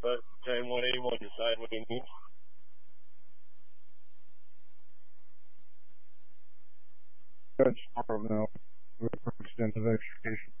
but Jane 181 decide what he needs. Judge Sorrow now with extensive education.